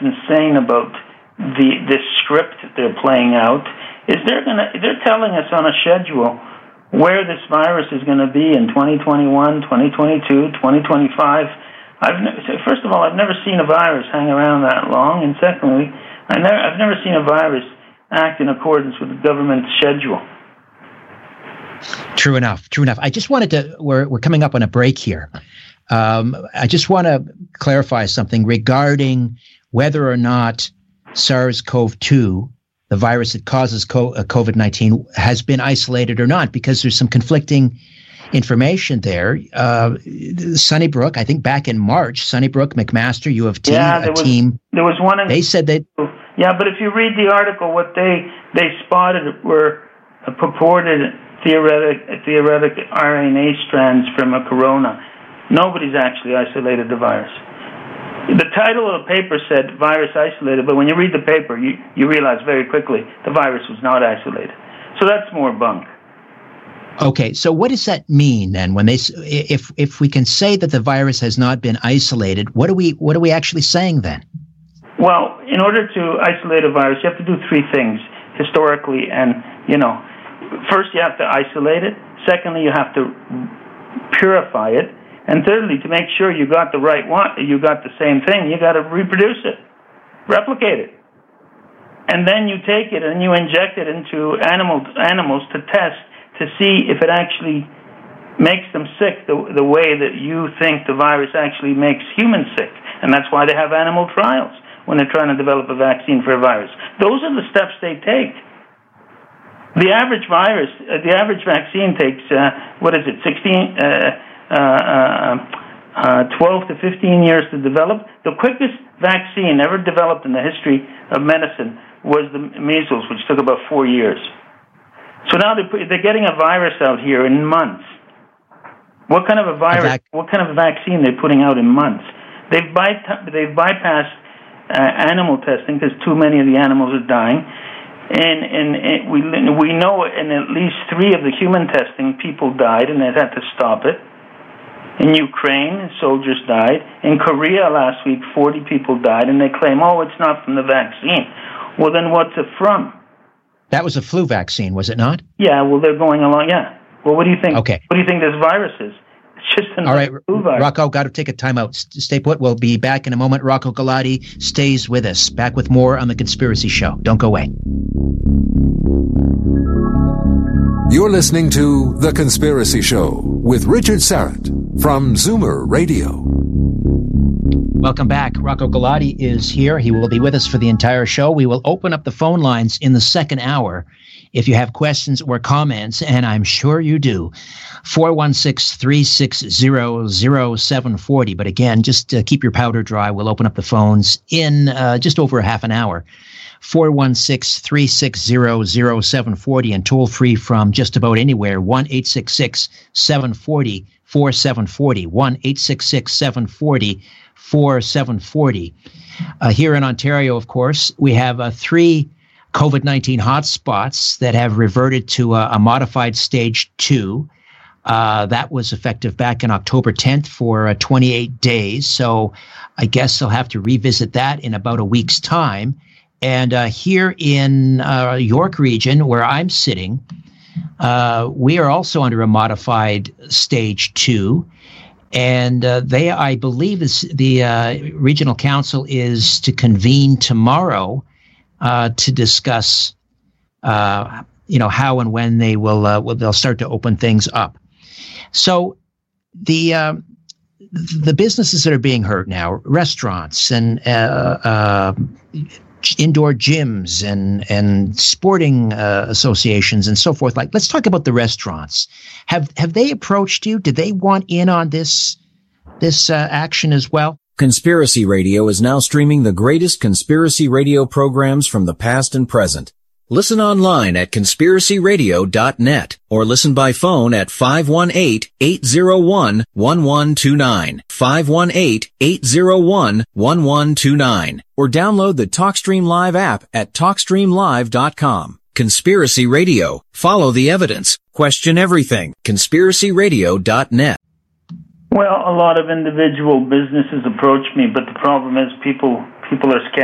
insane about this script they're playing out is they're telling us on a schedule where this virus is going to be in 2021, 2022, 2025. First of all, I've never seen a virus hang around that long, and secondly, I've never seen a virus act in accordance with the government's schedule. True enough. I just wanted to, we're coming up on a break here. I just want to clarify something regarding whether or not SARS-CoV-2, the virus that causes COVID-19, has been isolated or not, because there's some conflicting information there. Sunnybrook, I think back in March, Sunnybrook, McMaster, U of T, team. There was one. They said that. Yeah, but if you read the article, what they spotted were purported theoretic RNA strands from a corona. Nobody's actually isolated the virus. The title of the paper said virus isolated, but when you read the paper, you realize very quickly the virus was not isolated. So that's more bunk. Okay, so what does that mean then? When if we can say that the virus has not been isolated, what are we actually saying then? Well, in order to isolate a virus, you have to do three things historically, and first you have to isolate it. Secondly, you have to purify it. And thirdly, to make sure you got the right one, you got the same thing, you got to reproduce it, replicate it. And then you take it and you inject it into animals to test to see if it actually makes them sick the way that you think the virus actually makes humans sick. And that's why they have animal trials when they're trying to develop a vaccine for a virus. Those are the steps they take. The average vaccine takes, 12 to 15 years to develop. The quickest vaccine ever developed in the history of medicine was the measles, which took about 4 years. So now they're getting a virus out here in months. What kind of a virus? What kind of a vaccine they're putting out in months? They've bypassed animal testing because too many of the animals are dying, and we know in at least 3 of the human testing, people died, and they had to stop it. In Ukraine, soldiers died. In Korea last week, 40 people died, and they claim, it's not from the vaccine. Well, then what's it from? That was a flu vaccine, was it not? Yeah, well, they're going along, yeah. Well, what do you think? Okay. What do you think this virus is? It's just another flu virus. Rocco, got to take a time out. Stay put. We'll be back in a moment. Rocco Galati stays with us. Back with more on The Conspiracy Show. Don't go away. You're listening to The Conspiracy Show with Richard Syrett from Zoomer Radio. Welcome back. Rocco Galati is here. He will be with us for the entire show. We will open up the phone lines in the second hour if you have questions or comments, and I'm sure you do. 416-360-0740. But again, just keep your powder dry. We'll open up the phones in just over half an hour. 416-360-0740 and toll free from just about anywhere, 1-866-740-4740, 1-866-740-4740. Here in Ontario, of course, we have 3 COVID-19 hotspots that have reverted to a modified stage 2. That was effective back in October 10th for 28 days. So I guess they'll have to revisit that in about a week's time. And here in York region, where I'm sitting, we are also under a modified stage 2. And I believe the regional council is to convene tomorrow to discuss, how and when they'll start to open things up. So the businesses that are being hurt now, restaurants and indoor gyms and sporting associations and so forth. Let's talk about the restaurants. Have they approached you? Did they want in on this action as well? Conspiracy Radio is now streaming the greatest conspiracy radio programs from the past and present. Listen online at conspiracyradio.net or listen by phone at 518-801-1129, 518-801-1129, or download the TalkStream Live app at TalkStreamLive.com. Conspiracy Radio. Follow the evidence. Question everything. conspiracyradio.net. Well, a lot of individual businesses approach me, but the problem is people are scared.